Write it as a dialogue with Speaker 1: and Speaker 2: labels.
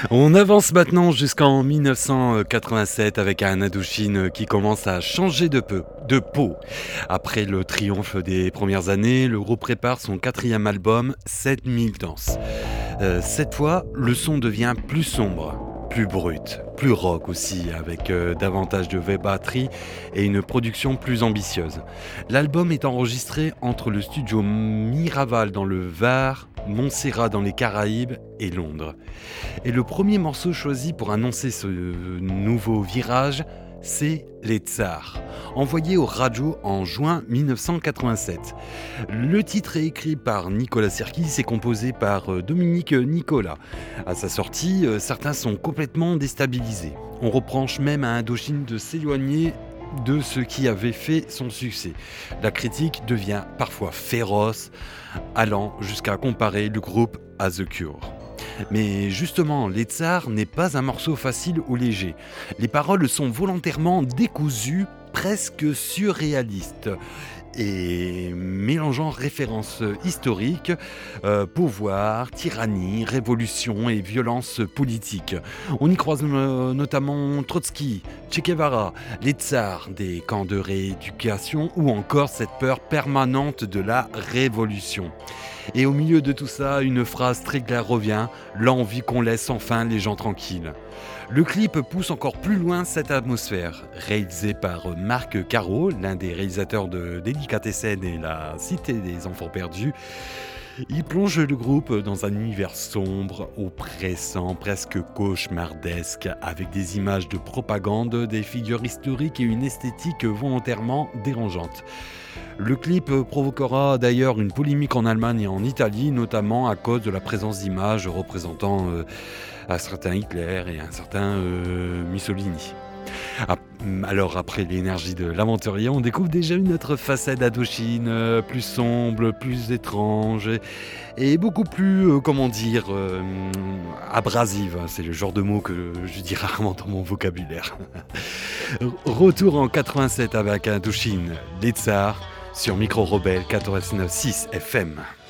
Speaker 1: On avance maintenant jusqu'en 1987 avec un Indochine qui commence à changer de peau. Après le triomphe des premières années, le groupe prépare son quatrième album, 7000 danses. Cette fois, le son devient plus sombre, plus brut, plus rock aussi, avec davantage de vraies batteries et une production plus ambitieuse. L'album est enregistré entre le studio Miraval dans le Var, Montserrat dans les Caraïbes et Londres. Et le premier morceau choisi pour annoncer ce nouveau virage, c'est Les Tsars, envoyé aux radios en juin 1987. Le titre est écrit par Nicolas Sirkis et composé par Dominique Nicolas. À sa sortie, certains sont complètement déstabilisés. On reproche même à Indochine de s'éloigner de ce qui avait fait son succès. La critique devient parfois féroce, allant jusqu'à comparer le groupe à The Cure. Mais justement, Les Tsars n'est pas un morceau facile ou léger. Les paroles sont volontairement décousues, presque surréalistes, et mélangeant références historiques, pouvoir, tyrannie, révolution et violence politique. On y croise notamment Trotsky, Che Guevara, les tsars des camps de rééducation ou encore cette peur permanente de la révolution. Et au milieu de tout ça, une phrase très claire revient, l'envie qu'on laisse enfin les gens tranquilles. Le clip pousse encore plus loin cette atmosphère. Réalisé par Marc Caro, l'un des réalisateurs de Délicatessen et La Cité des Enfants Perdus, il plonge le groupe dans un univers sombre, oppressant, presque cauchemardesque, avec des images de propagande, des figures historiques et une esthétique volontairement dérangeante. Le clip provoquera d'ailleurs une polémique en Allemagne et en Italie, notamment à cause de la présence d'images représentant un certain Hitler et un certain Mussolini. Alors après l'énergie de l'aventurier, on découvre déjà une autre facette d'Indochine, plus sombre, plus étrange et beaucoup plus, abrasive. C'est le genre de mot que je dis rarement dans mon vocabulaire. Retour en 87 avec Indochine, les Tsars, sur Micro Rebelle 89.6 FM.